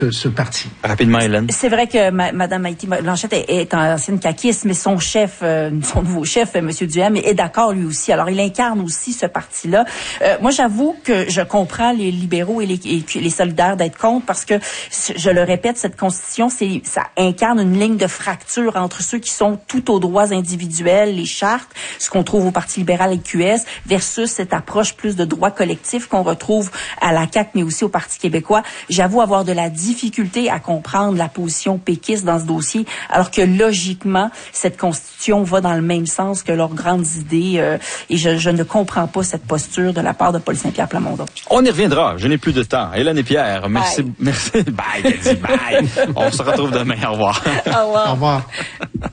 ce parti. Rapidement, Hélène. C'est vrai que Madame Maïté Blanchette est ancienne caquiste, mais son chef, son nouveau chef, Monsieur Duhem, est d'accord lui aussi. Alors, il incarne aussi ce parti-là. Moi, j'avoue que je comprends les libéraux et les solidaires d'être contre parce que, je le répète, cette constitution, ça incarne une ligne de fracture entre ceux qui sont tout aux droits individuels, les chartes, ce qu'on trouve au Parti libéral et QS, versus cette approche plus de droits collectifs qu'on retrouve à la CAQ, mais aussi au Parti québécois. J'avoue avoir de la difficulté à comprendre la position péquiste dans ce dossier, alors que logiquement, cette constitution va dans le même sens que leurs grandes idées, et je ne comprends pas cette posture de la part de Paul Saint-Pierre Plamondon. On y reviendra, je n'ai plus de temps. Hélène et Pierre, merci. Bye, t'as dit bye. On se retrouve demain, au revoir. Au revoir. Au revoir.